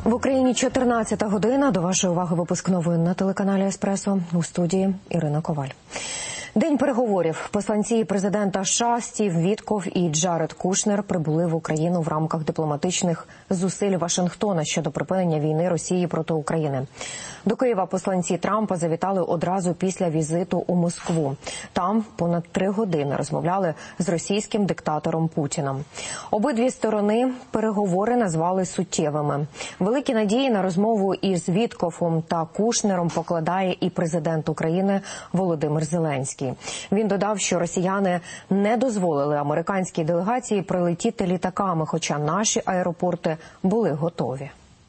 В Україні 14-та година. До вашої уваги випуск новин на телеканалі «Еспресо». У студії Ірина Коваль. День переговорів. Посланці президента США Стів Вітков і Джаред Кушнер прибули в Україну в рамках дипломатичних зусиль Вашингтона щодо припинення війни Росії проти України. До Києва посланці Трампа завітали одразу після візиту у Москву. Там понад 3 години розмовляли з російським диктатором Путіним. Обидві сторони переговори назвали суттєвими. Великі надії на розмову із Вітковом та Кушнером покладає і президент України Володимир Зеленський. Він додав, що росіяни не дозволили американській делегації прилетіти літаками, хоча наші аеропорти були готові.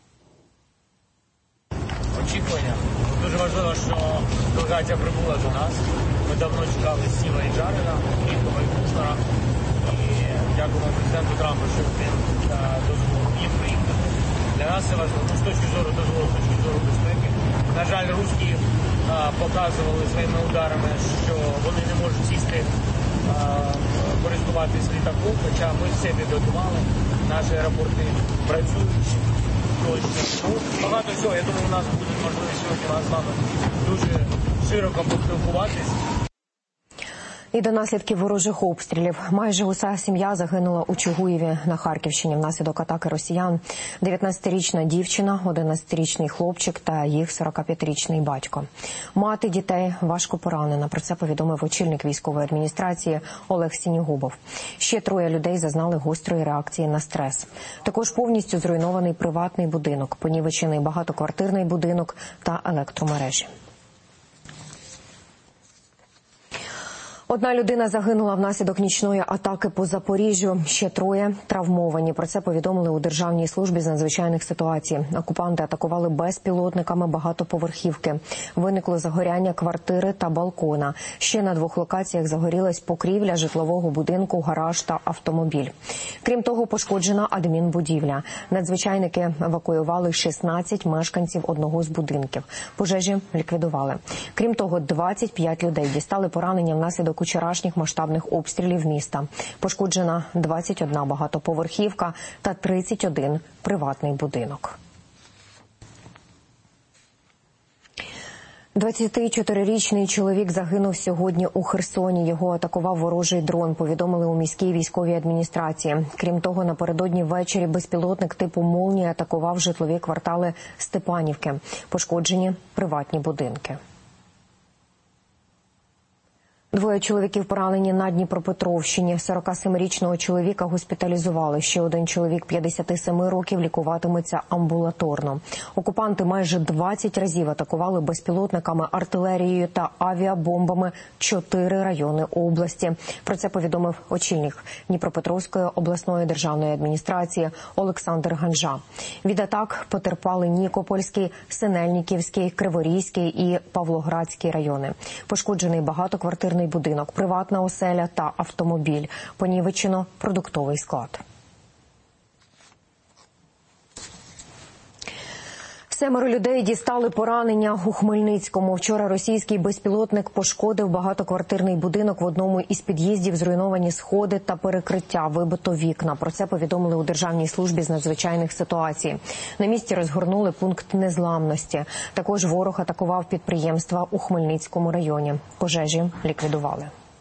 Очікування. Дуже важливо, що делегація прибула до нас. Ми давно чекали Стіва і Джареда, Віткова і Кушнера. І дякуємо президенту Трампу, що він дозволив їм приїхати. Для нас це важливо. З точки зору дозволу, з точки зору безпеки. На жаль, русські показували своїми ударами, що вони не можуть сісти, користуватись літаком, хоча ми все підготували. Наші аеропорти працюють. Багато всього. Я думаю, у нас буде можливість сьогодні з вами дуже широко поспілкуватись. І до наслідків ворожих обстрілів. Майже уся сім'я загинула у Чугуєві на Харківщині внаслідок атаки росіян. 19-річна дівчина, 11-річний хлопчик та їх 45-річний батько. Мати дітей важко поранена. Про це повідомив очільник військової адміністрації Олег Сінігубов. Ще 3 людей зазнали гострої реакції на стрес. Також повністю зруйнований приватний будинок, понівечений багатоквартирний будинок та електромережі. 1 людина загинула внаслідок нічної атаки по Запоріжжю. Ще 3 травмовані. Про це повідомили у Державній службі з надзвичайних ситуацій. Окупанти атакували безпілотниками багатоповерхівки. Виникло загоряння квартири та балкона. Ще на 2 локаціях загорілась покрівля житлового будинку, гараж та автомобіль. Крім того, пошкоджена адмінбудівля. Надзвичайники евакуювали 16 мешканців одного з будинків. Пожежі ліквідували. Крім того, 25 людей дістали поранення внаслідок вчорашніх масштабних обстрілів міста. Пошкоджена 21 багатоповерхівка та 31 приватний будинок. 24-річний чоловік загинув сьогодні у Херсоні. Його атакував ворожий дрон, повідомили у міській військовій адміністрації. Крім того, напередодні ввечері безпілотник типу «Молнія» атакував житлові квартали Степанівки. Пошкоджені приватні будинки. 2 чоловіків поранені на Дніпропетровщині. 47-річного чоловіка госпіталізували. Ще 1 чоловік 57 років лікуватиметься амбулаторно. Окупанти майже 20 разів атакували безпілотниками, артилерією та авіабомбами 4 райони області. Про це повідомив очільник Дніпропетровської обласної державної адміністрації Олександр Ганжа. Від атак потерпали Нікопольський, Синельниківський, Криворізький і Павлоградський райони. Пошкоджений багатоквартирний будинок, приватна оселя та автомобіль. Понівечено продуктовий склад. 7 людей дістали поранення у Хмельницькому. Вчора російський безпілотник пошкодив багатоквартирний будинок. В одному із під'їздів зруйновані сходи та перекриття, вибито вікна. Про це повідомили у Державній службі з надзвичайних ситуацій. На місці розгорнули пункт незламності. Також ворог атакував підприємства у Хмельницькому районі. Пожежі ліквідували.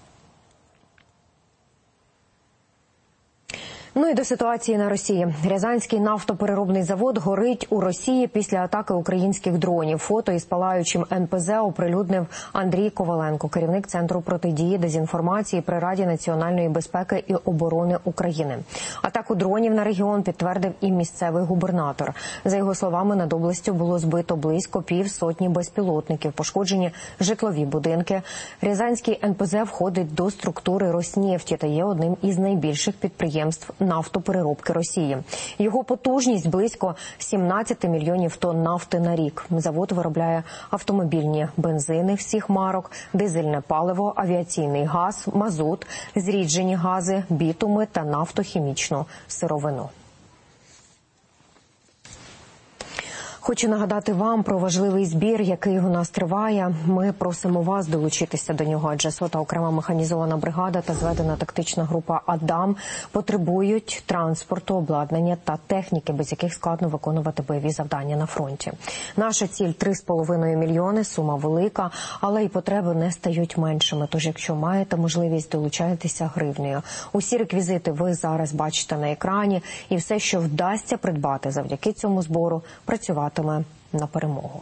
Ну і до ситуації на Росії. Рязанський нафтопереробний завод горить у Росії після атаки українських дронів. Фото із палаючим НПЗ оприлюднив Андрій Коваленко, керівник Центру протидії дезінформації при Раді національної безпеки і оборони України. Атаку дронів на регіон підтвердив і місцевий губернатор. За його словами, над областю було збито близько 50 безпілотників, пошкоджені житлові будинки. Рязанський НПЗ входить до структури Роснефті та є одним із найбільших підприємств нафтопереробки Росії. Його потужність близько 17 мільйонів тонн нафти на рік. Завод виробляє автомобільні бензини всіх марок, дизельне паливо, авіаційний газ, мазут, зріджені гази, бітуми та нафтохімічну сировину. Хочу нагадати вам про важливий збір, який у нас триває. Ми просимо вас долучитися до нього, адже 100-та окрема механізована бригада та зведена тактична група «Адам» потребують транспорту, обладнання та техніки, без яких складно виконувати бойові завдання на фронті. Наша ціль – 3,5 мільйони, сума велика, але й потреби не стають меншими. Тож, якщо маєте можливість, долучайтеся гривнею. Усі реквізити ви зараз бачите на екрані, і все, що вдасться придбати завдяки цьому збору, працюватиме на перемогу.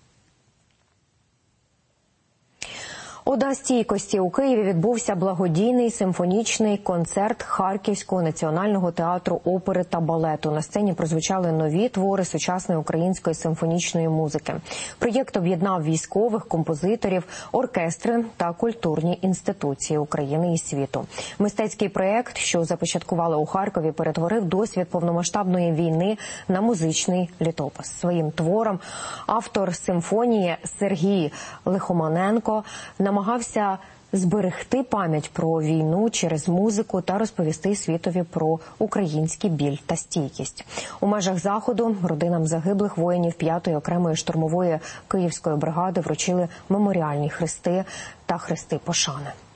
Ода стійкості. У Києві відбувся благодійний симфонічний концерт Харківського національного театру опери та балету. На сцені прозвучали нові твори сучасної української симфонічної музики. Проєкт об'єднав військових, композиторів, оркестри та культурні інституції України і світу. Мистецький проєкт, що започаткували у Харкові, перетворив досвід повномасштабної війни на музичний літопис. Своїм твором автор симфонії Сергій Лихоманенко намагався зберегти пам'ять про війну через музику та розповісти світові про український біль та стійкість. У межах заходу родинам загиблих воїнів 5-ї окремої штурмової Київської бригади вручили меморіальні хрести та хрести пошани.